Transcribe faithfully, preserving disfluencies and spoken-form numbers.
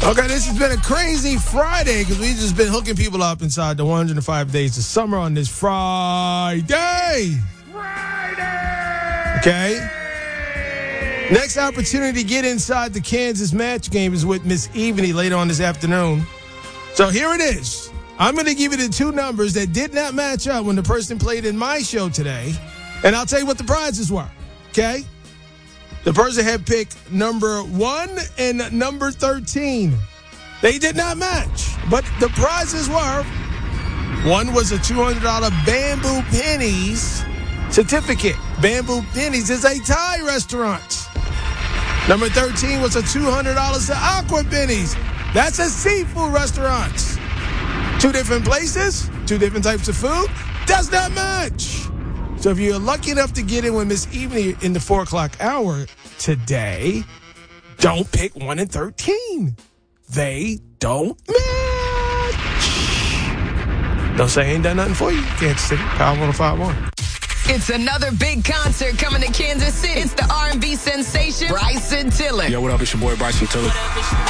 Okay, this has been a crazy Friday because we've just been hooking people up inside the one hundred five days of summer on this Friday. Friday! Okay? Next opportunity to get inside the Kansas match game is with Miss Evany later on this afternoon. So here it is. I'm going to give you the two numbers that did not match up when the person played in my show today, and I'll tell you what the prizes were. Okay? The person had picked number one and number thirteen. They did not match, but the prizes were, one was a two hundred dollars Bamboo Pennies certificate. Bamboo Pennies is a Thai restaurant. Number thirteen was a two hundred dollars to Aqua Pennies. That's a seafood restaurant. Two different places, two different types of food, does not match. So if you're lucky enough to get in with Miss Evany in the four o'clock hour today, don't pick one and thirteen. They don't match. Don't say I ain't done nothing for you. Kansas City, Power one oh five point one. It's another big concert coming to Kansas City. It's the R and B sensation, Bryson Tiller. Yo, what up? It's your boy, Bryson Tiller.